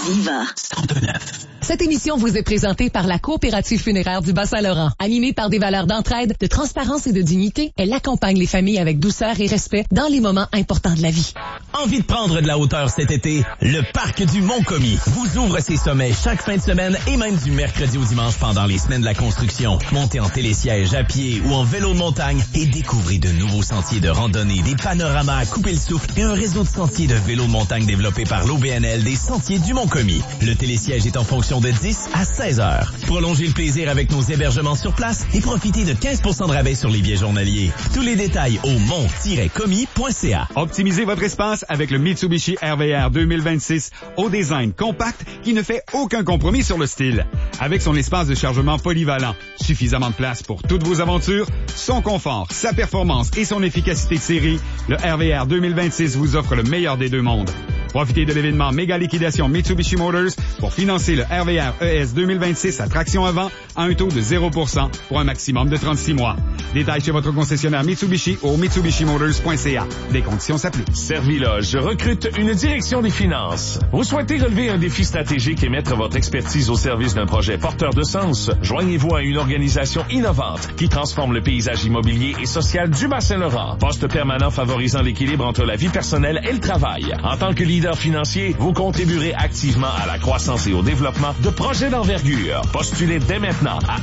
Viva 102.9. Cette émission vous est présentée par la Coopérative funéraire du Bas-Saint-Laurent. Animée par des valeurs d'entraide, de transparence et de dignité, elle accompagne les familles avec douceur et respect dans les moments importants de la vie. Envie de prendre de la hauteur cet été? Le Parc du Mont-Commis vous ouvre ses sommets chaque fin de semaine et même du mercredi au dimanche pendant les semaines de la construction. Montez en télésiège, à pied ou en vélo de montagne et découvrez de nouveaux sentiers de randonnée, des panoramas à couper le souffle et un réseau de sentiers de vélo de montagne développé par l'OBNL des Sentiers du Mont-Commis. Le télésiège est en fonction de 10 à 16 heures. Prolongez le plaisir avec nos hébergements sur place et profitez de 15% de rabais sur les billets journaliers. Tous les détails au mont-commis.ca. Optimisez votre espace avec le Mitsubishi RVR 2026 au design compact qui ne fait aucun compromis sur le style. Avec son espace de chargement polyvalent, suffisamment de place pour toutes vos aventures, son confort, sa performance et son efficacité de série, le RVR 2026 vous offre le meilleur des deux mondes. Profitez de l'événement méga liquidation Mitsubishi Motors pour financer le RVR ES 2026 à traction avant à un taux de 0% pour un maximum de 36 mois. Détails chez votre concessionnaire Mitsubishi au mitsubishimotors.ca. Des conditions s'appliquent. Serviloge recrute une direction des finances. Vous souhaitez relever un défi stratégique et mettre votre expertise au service d'un projet porteur de sens? Joignez-vous à une organisation innovante qui transforme le paysage immobilier et social du Bas-Saint-Laurent. Poste permanent favorisant l'équilibre entre la vie personnelle et le travail. En tant que leader financier, vous contribuerez activement à la croissance et au développement de projets d'envergure. Postulez dès maintenant à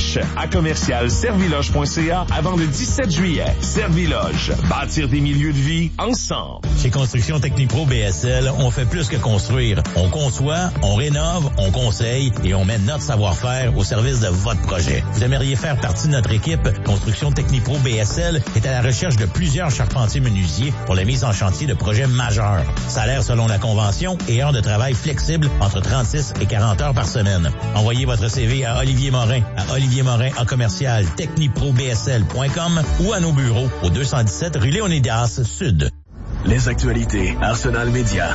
RH@serviloge.ca avant le 17 juillet. Serviloge, bâtir des milieux de vie ensemble. Chez Construction Technipro BSL, on fait plus que construire. On conçoit, on rénove, on conseille et on met notre savoir-faire au service de votre projet. Vous aimeriez faire partie de notre équipe? Construction Technipro BSL est à la recherche de plusieurs charpentiers menuisiers pour la mise en chantier de projets majeurs. Salaire selon la convention et heures de travail flexibles entre 36 et 40 heures par semaine. Envoyez votre CV à Olivier Morin, à oliviermorin@techniprobsl.com ou à nos bureaux au 217 rue Léonidas Sud. Les actualités Arsenal Média.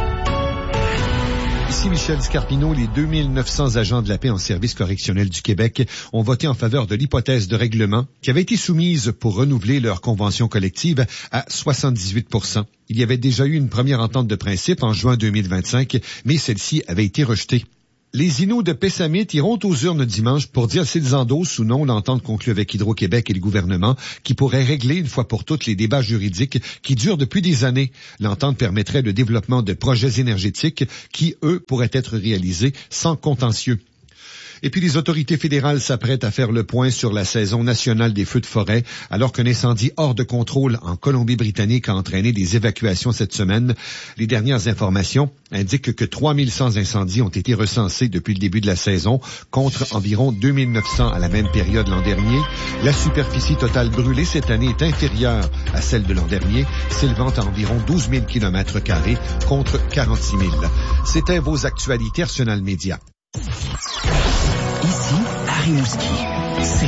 Ici Michel Scarpino, les 2900 agents de la paix en service correctionnel du Québec ont voté en faveur de l'hypothèse de règlement qui avait été soumise pour renouveler leur convention collective à 78%. Il y avait déjà eu une première entente de principe en juin 2025, mais celle-ci avait été rejetée. Les Inuits de Pessamit iront aux urnes dimanche pour dire s'ils endossent ou non l'entente conclue avec Hydro-Québec et le gouvernement qui pourrait régler une fois pour toutes les débats juridiques qui durent depuis des années. L'entente permettrait le développement de projets énergétiques qui, eux, pourraient être réalisés sans contentieux. Et puis les autorités fédérales s'apprêtent à faire le point sur la saison nationale des feux de forêt, alors qu'un incendie hors de contrôle en Colombie-Britannique a entraîné des évacuations cette semaine. Les dernières informations indiquent que 3100 incendies ont été recensés depuis le début de la saison, contre environ 2900 à la même période l'an dernier. La superficie totale brûlée cette année est inférieure à celle de l'an dernier, s'élevant à environ 12 000 km² contre 46 000. C'était vos actualités Arsenal Média. Ici, à Rimouski, c'est